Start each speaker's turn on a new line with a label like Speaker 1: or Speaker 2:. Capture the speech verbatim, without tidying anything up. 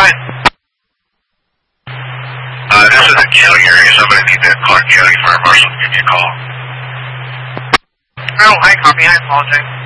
Speaker 1: Ryan.
Speaker 2: Uh, this is the county area. Somebody need that Clark County Fire Marshal to give me a call.
Speaker 1: Oh, I copy. I apologize.